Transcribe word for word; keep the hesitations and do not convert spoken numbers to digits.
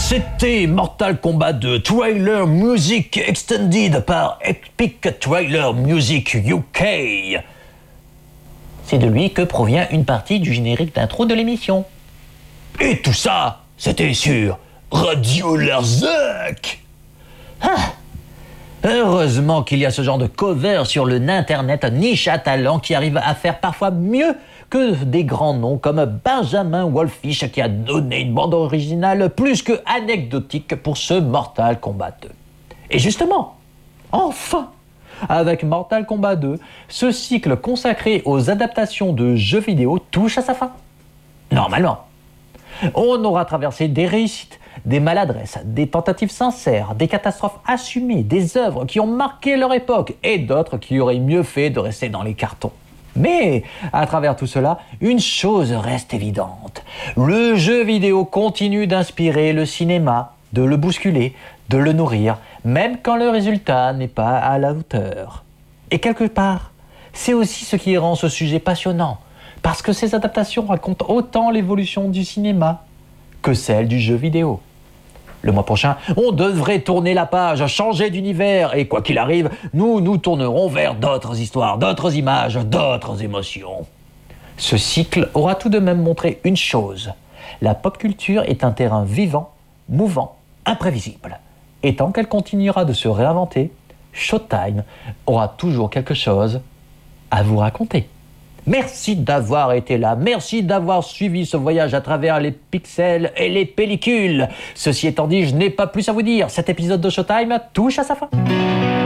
C'était Mortal Kombat deux Trailer Music Extended par Epic Trailer Music U K. C'est de lui que provient une partie du générique d'intro de l'émission. Et tout ça, c'était sur Radio Larzac. Ah, heureusement qu'il y a ce genre de cover sur le Ninternet niche à talent qui arrive à faire parfois mieux que des grands noms comme Benjamin Wallfisch qui a donné une bande originale plus que anecdotique pour ce Mortal Kombat deux. Et justement, enfin, avec Mortal Kombat deux, ce cycle consacré aux adaptations de jeux vidéo touche à sa fin. Normalement. On aura traversé des réussites, des maladresses, des tentatives sincères, des catastrophes assumées, des œuvres qui ont marqué leur époque et d'autres qui auraient mieux fait de rester dans les cartons. Mais, à travers tout cela, une chose reste évidente. Le jeu vidéo continue d'inspirer le cinéma, de le bousculer, de le nourrir, même quand le résultat n'est pas à la hauteur. Et quelque part, c'est aussi ce qui rend ce sujet passionnant, parce que ces adaptations racontent autant l'évolution du cinéma que celle du jeu vidéo. Le mois prochain, on devrait tourner la page, changer d'univers, et quoi qu'il arrive, nous nous tournerons vers d'autres histoires, d'autres images, d'autres émotions. Ce cycle aura tout de même montré une chose. La pop culture est un terrain vivant, mouvant, imprévisible. Et tant qu'elle continuera de se réinventer, Showtime aura toujours quelque chose à vous raconter. Merci d'avoir été là, merci d'avoir suivi ce voyage à travers les pixels et les pellicules. Ceci étant dit, je n'ai pas plus à vous dire, cet épisode de Showtime touche à sa fin.